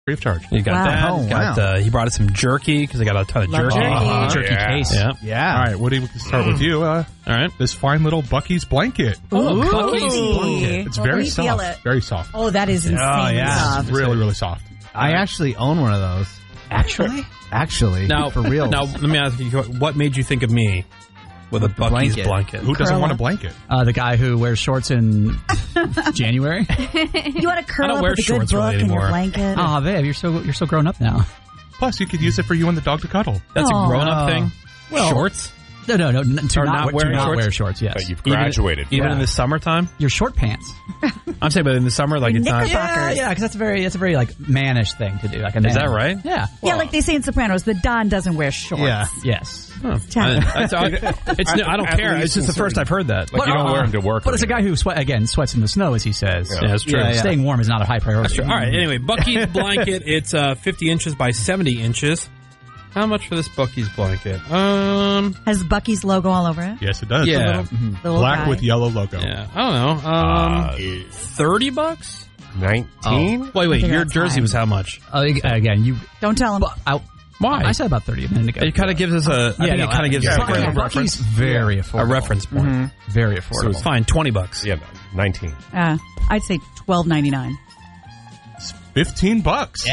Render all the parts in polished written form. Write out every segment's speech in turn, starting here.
Free of charge. You got that. He brought us some jerky because I got a ton of jerky. Jerky case. Yeah. All right, Woody, we can start with you. All right. This fine little Bucky's blanket. Oh, Bucky's blanket. It's very soft. Very soft. Oh, that is insane soft. It's really, really soft. I actually own one of those. Actually, Now, for real. Now, let me ask you, what made you think of me with a Bucky's blanket? Who doesn't want a blanket? The guy who wears shorts in January. You want to curl I don't up wear with a good shorts book really and your anymore. blanket. Oh, babe, you're so grown up now. Plus, you could use it for you and the dog to cuddle. That's a grown-up thing? Well, Shorts? No. To Or not wearing shorts? wear shorts, yes. But you've graduated. Even in the summertime? Your short pants. I'm saying, but in the summer, like, it's not... Yeah, because that's a very like mannish thing to do. Like a Is that right? Yeah. Yeah, like they say in Sopranos, the Don doesn't wear shorts. Yeah. Yes. I don't care. It's just the first I've heard that. Like, you don't wear them to work. But it's a guy who sweats in the snow, as he says. Yeah, that's true. Staying warm is not a high priority. That's true. All right. Anyway, Bucky's blanket. It's 50 inches by 70 inches. How much for this Bucky's blanket? Has Bucky's logo all over it? Yes, it does. Yeah. The little Black guy. with yellow logo. Yeah. I don't know. $30? 19? Wait. think Your that's jersey fine. was how much? Again, you. Don't tell him. Why? I said about 30 a minute ago. It kind of gives us a. I think it kind of gives us a frame of Bucky's reference. very affordable. A reference point. Very affordable. It's fine. $20. Yeah, 19. I'd say $12.99. $15.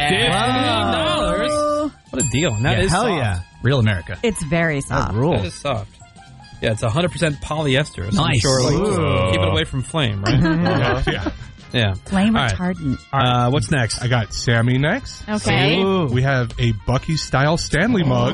$15. What a deal! And that is hell soft. yeah. Real America. It's very soft. That is soft. Yeah, it's 100% polyester. So I'm Nice. sure, keep it away from flame, right? Yeah. Yeah. Flame All right. retardant. What's next? I got Sammy next. Okay. We have a Bucky style Stanley mug.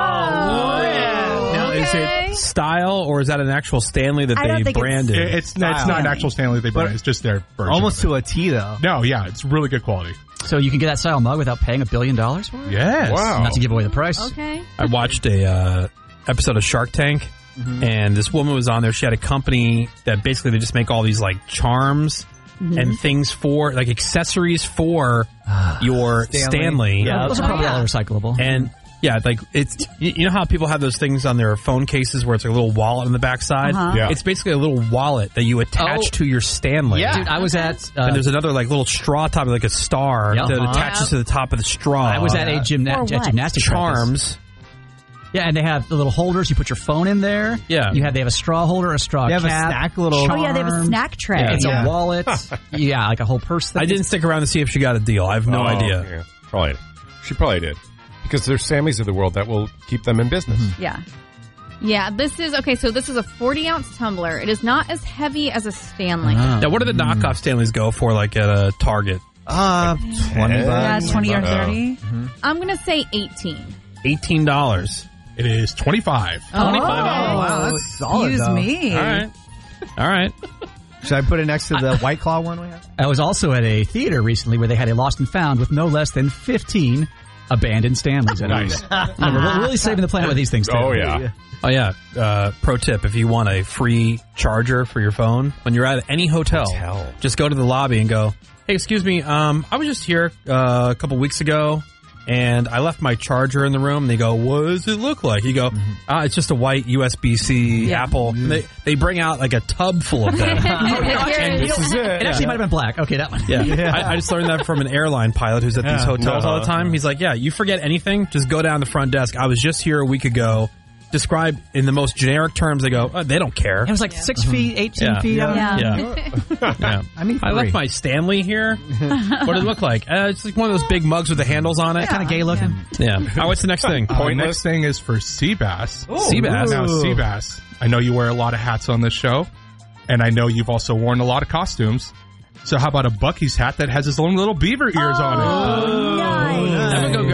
Now, is it style or is that an actual Stanley that I don't they think it's- branded? It's not an actual Stanley they brand. It's just their version. Almost of to a T, though. it. No, yeah, it's really good quality. So you can get that style mug without paying $1 billion for it? Yes. Wow. Not to give away the price. Okay. I watched a episode of Shark Tank, and this woman was on there. She had a company that basically they just make all these like charms and things for like accessories for your Stanley. Yeah, those are probably all recyclable. And yeah, like it's you know how people have those things on their phone cases where it's like a little wallet on the backside. Yeah. It's basically a little wallet that you attach to your Stanley. Yeah. Dude, I was at... and there's another like little straw top, like a star Yep. that attaches to the top of the straw. I was at a gymnastics charms. practice. Yeah, and they have the little holders. You put your phone in there. Yeah. They have a straw holder, a straw They have a cap. snack little- Oh, yeah, they have a snack tray. It's a wallet. Yeah, like a whole purse thing. I didn't stick around to see if she got a deal. I have no idea. Yeah, probably. She probably did. Because there's Sammys of the world that will keep them in business. Yeah. Yeah, this is a 40-ounce tumbler. It is not as heavy as a Stanley. Now, what do the knockoff Stanleys go for, like at a Target? $20. Yeah, 20 or 30. I'm going to say 18. $18. It is $25. Oh, Wow, that's solid, excuse though. me. All right. Should I put it next to the White Claw one we have? I was also at a theater recently where they had a lost and found with no less than 15 abandoned Stanleys. Nice. We're really saving the planet with these things, too. Oh, yeah. Oh, yeah. Pro tip, if you want a free charger for your phone, when you're at any hotel, just go to the lobby and go, hey, excuse me, I was just here a couple weeks ago, and I left my charger in the room. And they go, what does it look like? You go, it's just a white USB-C Apple. And they bring out like a tub full of them. And This is it. It actually might have been black. Okay, that one. Yeah. I just learned that from an airline pilot who's at these hotels all the time. He's like, yeah, you forget anything, just go down the front desk. I was just here a week ago. Describe in the most generic terms. They go, they don't care. It was like 6 feet, 18 feet. Yeah. I mean, I left my Stanley here. What did it look like? It's like one of those big mugs with the handles on it. kind of gay looking. Yeah. What's the next thing? The next thing is for Seabass. Seabass. Now, Seabass, I know you wear a lot of hats on this show, and I know you've also worn a lot of costumes. So how about a Bucky's hat that has his own little beaver ears on it? Nice. That would go good.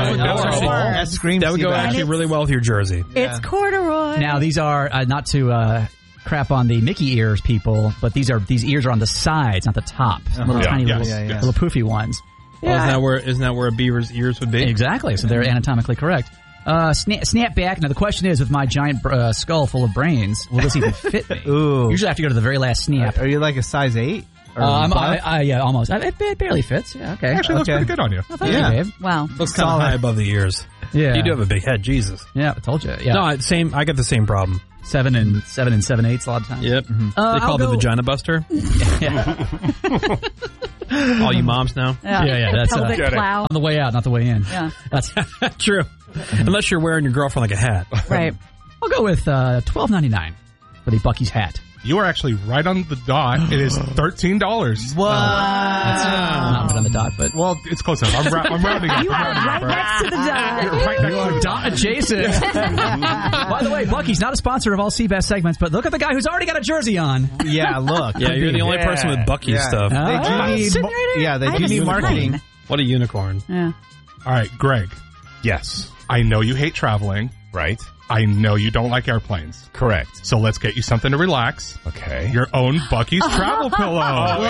That would go actually really well with your jersey. It's corduroy. Now, these are not to crap on the Mickey ears people, but these ears are on the sides, not the top. Little tiny little poofy ones. Well, isn't that where a beaver's ears would be? Exactly. So they're anatomically correct. Snap back. Now, the question is, with my giant skull full of brains, will this even fit me? Ooh. Usually I have to go to the very last snap. Are you like a size 8? Yeah, almost. It barely fits. Yeah, okay. Actually, looks pretty good on you. Thank you, Dave. Wow. Looks kind of high above the ears. Yeah. You do have a big head, Jesus. Yeah, I told you. Yeah. No, I got the same problem. 7 and 7/8 a lot of times. Yep. They call it the vagina buster. All you moms know. Yeah, that's Pelvic plow. on the way out, not the way in. Yeah. That's True. Unless you're wearing your girlfriend like a hat. Right. I'll go with $12.99 for the Buc-ee's hat. You are actually right on the dot. It is $13. What? That's not right on the dot, but Well, it's close enough. I'm rounding up. You are right next to the dot. You're right next to the dot adjacent. By the way, Buc-ee's not a sponsor of all Seabass segments, but look at the guy who's already got a jersey on. Yeah, look. Yeah, you're the only person with Bucky stuff. They do need, they do need marketing. What a unicorn. Yeah. All right, Greg. Yes. I know you hate traveling. Right. I know you don't like airplanes. Correct. So let's get you something to relax. Okay. Your own Buc-ee's travel pillow.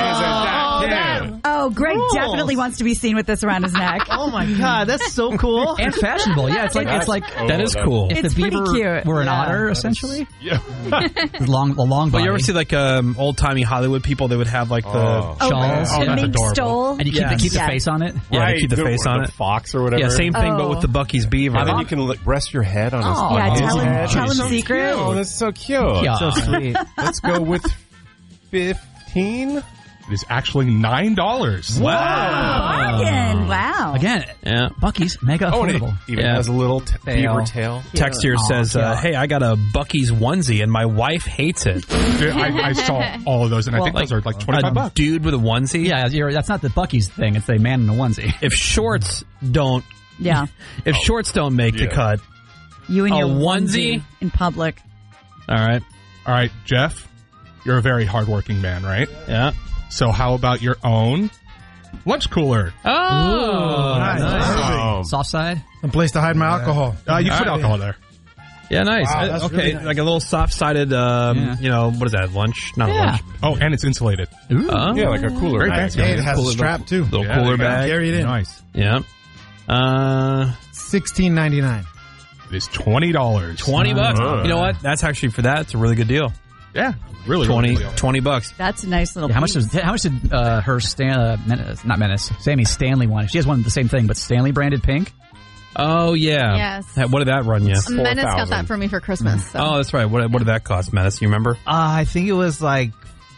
Oh, Greg definitely wants to be seen with this around his neck. Oh my god, that's so cool. And fashionable. Yeah, it's like That is cool. if It's the pretty beaver cute. were an Yeah. otter, essentially. Yeah. The long But body. you ever see like old timey Hollywood people? They would have like the shawls? The that's mink adorable. stole. And you keep, Yes. keep the Yes. face on it? yeah, they keep the face on the it. fox or whatever. Yeah, same thing, but Oh. with the Bucky's beaver. And then you can rest your head on his Yeah, his tell him- head. tell him So secret. cute. Oh, that's so cute. Yeah. So sweet. Let's go with 15. It is actually $9. Bargain. Wow. Again, Yeah. Buc-ee's mega Oh, and it affordable. even Yeah. has a little beaver tail. Text here says, "Hey, I got a Bucky's onesie and my wife hates it." Dude, I saw all of those, and I think those are like $25. A dude with a onesie. Yeah, that's not the Buc-ee's thing. It's a man in a onesie. If shorts don't, Yeah. if shorts don't make the Yeah. cut, You and A your onesie? in public. all right. All right, Jeff, you're a very hardworking man, right? Yeah. So how about your own lunch cooler? Oh, Nice. Soft side? Some place to hide my alcohol. You put alcohol there. Yeah, nice. Wow, that's Okay, really nice. like a little soft-sided, what is that? Lunch? Not a lunch. Oh, and it's insulated. Oh. Yeah, like a cooler. Very bag. fancy. Hey, it has a Cooler- strap too. Little Yeah, cooler there you go. bag. Carry it in. Nice. Yeah. $16.99. It is $20. $20. You know what? That's actually for that. It's a really good deal. Yeah, really. 20 really good deal. $20. That's a nice little Yeah, how much piece. did her Sammy Stanley one? She has one of the same thing, but Stanley branded pink. Oh yeah. Yes. What did that run you? Menace got 4,000. that for me for Christmas. So. Oh, that's right. What did that cost, Menace? You remember? I think it was like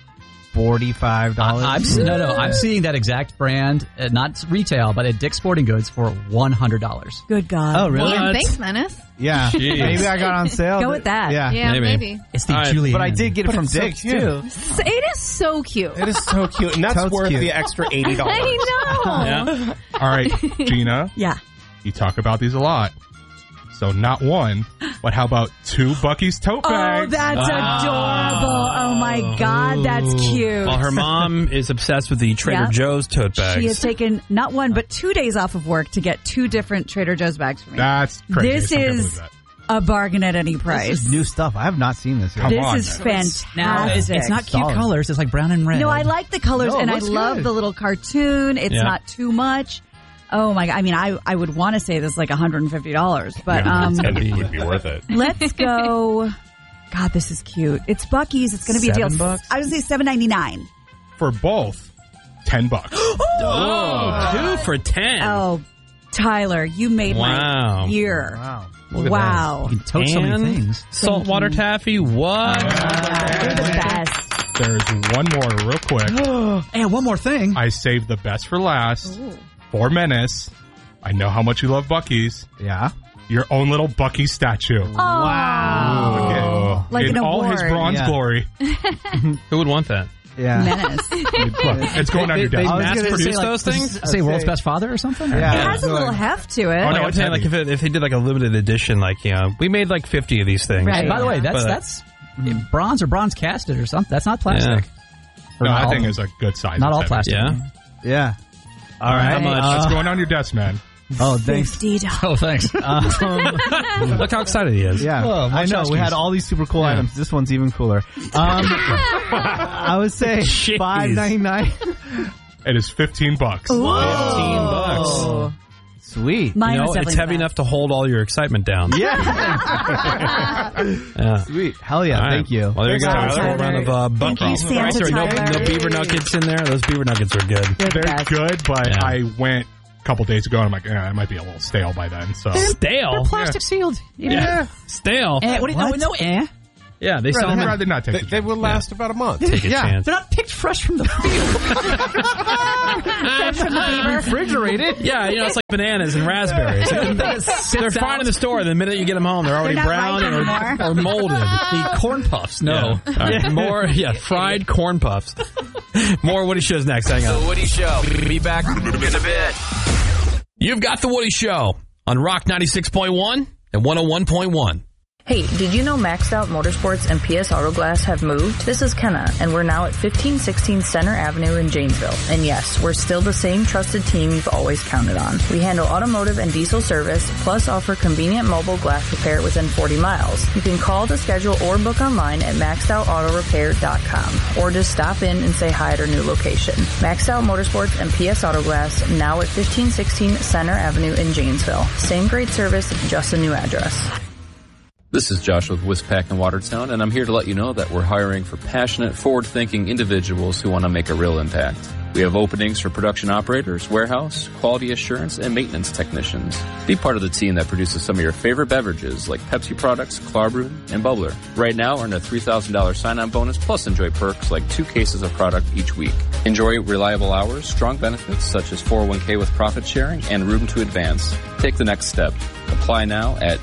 $45. I'm seeing that exact brand, not retail, but at Dick's Sporting Goods for $100. Good God. Oh, really? Man, What? thanks, Menace. Yeah. Jeez. Maybe I got on sale. Go with that. Yeah. Yeah, Maybe. maybe. It's the All right, Julian. But I did get it from it's so Dick's cute. too. It is so cute. It is so cute. And that's Totes worth cute. the extra $80. I know. Yeah. All right, Gina, Yeah. you talk about these a lot. So not one, but how about 2 Buc-ee's tote Oh, bags? that's adorable. Oh, my God. That's cute. Well, her mom is obsessed with the Trader Yeah. Joe's tote bags. She has taken not one, but 2 days off of work to get 2 different Trader Joe's bags for me. That's crazy. This I can't is believe that. a bargain at any This price. is new stuff. I have not seen this yet. Come This on, is man. fantastic. Now, it's not cute Solid. colors. It's like brown and red. No, I like the colors, No, it and I looks love good. the little cartoon. It's Yeah. not too much. Oh my God! I mean, I would want to say this is like $150, but And it would be worth it. let's go. God, this is cute. It's Buc-ee's. It's going to be a deal. $7? I would say $7.99. For both, $10. Oh, 2 for 10. Oh, Tyler, you made Wow. my year. Wow. Look at Wow. You can tote so many And things. saltwater taffy. What? Yeah, you're the best. There's one more real quick. And one more thing. I saved the best for last. For Menace. I know how much you love Buc-ee's. Yeah. Your own little Buc-ee statue. Wow. Like in an all award. his bronze Yeah. glory. Who would want that? Yeah. Menace. It's going on your They desk. was mass gonna produce say, like, those things? Say world's best father or something? Yeah. It has a little heft to it. Oh, no, I'm it's saying, like heavy. if they did like a limited edition, like we made like 50 of these things. Right. By the way, But- that's bronze or bronze casted or something. That's not plastic. Or No, not I all- think it's a good size. not It's all heavy. plastic. Yeah. Yeah. All How right. much? It's going on your desk, man. Oh, thanks. $50. Oh, thanks. Look how excited he is. Yeah, Oh, I know. Munchkins. We had all these super cool items. This one's even cooler. I would say Jeez. $5.99. It is $15. $15. Sweet. Mine was It's definitely heavy the enough to hold all your excitement down. Yeah. Yeah. Sweet. Hell yeah. All right. Thank you. Well, there you go. Thanks, Full Tyler. round of Thank you, Buc-ee's. Santa Sorry, no Tyler. beaver nuggets in there. Those beaver nuggets are good. You're the They're best. good, but Yeah. I went a couple days ago and I'm like, it might be a little stale by then. So Stale. Plastic sealed. Yeah. Stale. What do you know? No, Yeah, they sell them. I'd rather not take. They will last about a month. Take a chance. They're not picked fresh from the field. Refrigerated. Yeah, it's like bananas and raspberries. They're fine in the store. The minute you get them home, they're already brown or molded. The corn puffs. No. Yeah. More, fried corn puffs. More Woody Show's next. Hang on. The Woody Show. Be back in a bit. You've got The Woody Show on Rock 96.1 and 101.1. Hey, did you know Maxed Out Motorsports and PS Auto Glass have moved? This is Kenna, and we're now at 1516 Center Avenue in Janesville. And yes, we're still the same trusted team you've always counted on. We handle automotive and diesel service, plus offer convenient mobile glass repair within 40 miles. You can call to schedule or book online at maxedoutoautorepair.com, or just stop in and say hi at our new location. Maxed Out Motorsports and PS Auto Glass, now at 1516 Center Avenue in Janesville. Same great service, just a new address. This is Josh with Wispack in Watertown, and I'm here to let you know that we're hiring for passionate, forward-thinking individuals who want to make a real impact. We have openings for production operators, warehouse, quality assurance, and maintenance technicians. Be part of the team that produces some of your favorite beverages like Pepsi products, Clarbrew, and Bubbler. Right now, earn a $3,000 sign-on bonus, plus enjoy perks like 2 cases of product each week. Enjoy reliable hours, strong benefits such as 401k with profit sharing, and room to advance. Take the next step. Apply now at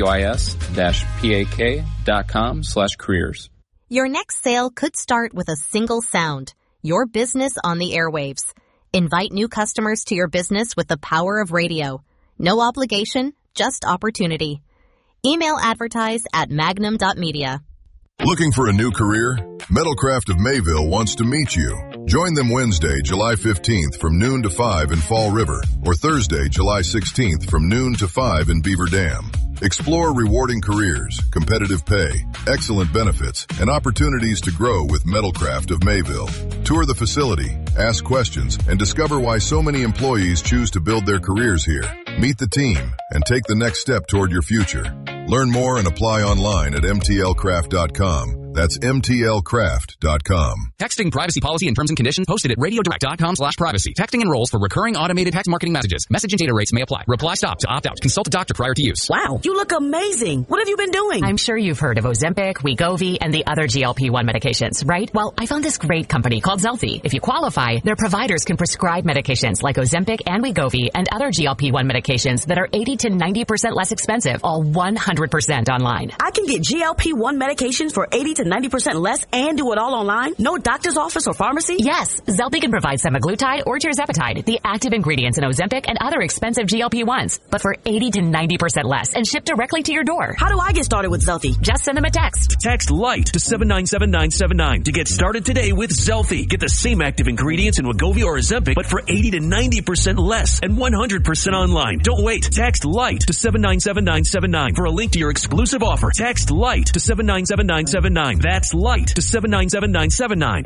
wis-pak.com/careers. Your next sale could start with a single sound. Your business on the airwaves. Invite new customers to your business with the power of radio. No obligation, just opportunity. Email advertise at magnum.media. Looking for a new career? Metalcraft of Mayville wants to meet you. Join them Wednesday, July 15th from noon to 5 in Fall River, or Thursday, July 16th from noon to 5 in Beaver Dam. Explore rewarding careers, competitive pay, excellent benefits, and opportunities to grow with Metalcraft of Mayville. Tour the facility, ask questions, and discover why so many employees choose to build their careers here. Meet the team and take the next step toward your future. Learn more and apply online at mtlcraft.com. That's mtlcraft.com. Texting privacy policy and terms and conditions posted at radiodirect.com/privacy. Texting enrolls for recurring automated text marketing messages. Message and data rates may apply. Reply stop to opt out. Consult a doctor prior to use. Wow, you look amazing. What have you been doing? I'm sure you've heard of Ozempic, Wegovy, and the other GLP-1 medications, right? Well, I found this great company called Zelfie. If you qualify, their providers can prescribe medications like Ozempic and Wegovy and other GLP-1 medications that are 80 to 90% less expensive, all 100% online. I can get GLP-1 medications for 80 to 90% less and do it all online? No doctor's office or pharmacy? Yes, Zelfie can provide semaglutide or tirzepatide, the active ingredients in Ozempic and other expensive GLP-1s, but for 80 to 90% less and shipped directly to your door. How do I get started with Zelfie? Just send them a text. Text LIGHT to 797-979 to get started today with Zelfie. Get the same active ingredients in Wegovy or Ozempic, but for 80 to 90% less and 100% online. Don't wait. Text LIGHT to 797-979 for a link to your exclusive offer. Text LIGHT to 797-979. That's LIGHT to 797-979.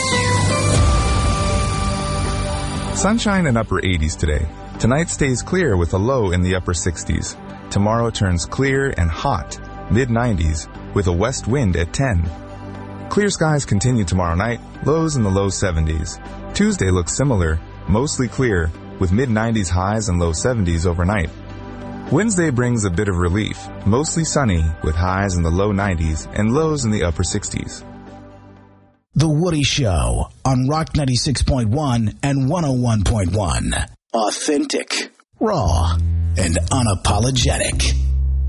Sunshine in upper 80s today. Tonight stays clear with a low in the upper 60s. Tomorrow turns clear and hot, mid-90s, with a west wind at 10. Clear skies continue tomorrow night, lows in the low 70s. Tuesday looks similar, mostly clear, with mid-90s highs and low 70s overnight. Wednesday brings a bit of relief, mostly sunny, with highs in the low 90s and lows in the upper 60s. The Woody Show on Rock 96.1 and 101.1. Authentic, raw, and unapologetic.